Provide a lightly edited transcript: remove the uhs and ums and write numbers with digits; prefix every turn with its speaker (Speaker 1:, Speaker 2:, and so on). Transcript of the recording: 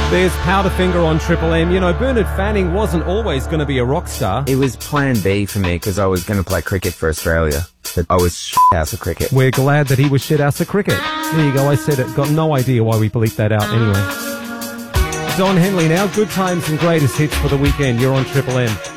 Speaker 1: There's Powderfinger on Triple M. You know, Bernard Fanning wasn't always going to be a rock star.
Speaker 2: It was plan B for me because I was going to play cricket for Australia. But I was house of cricket.
Speaker 1: We're glad that he was shit house of cricket. There you go, I said it. Got no idea why we bleeped that out anyway. Don Henley now. Good times and greatest hits for the weekend. You're on Triple M.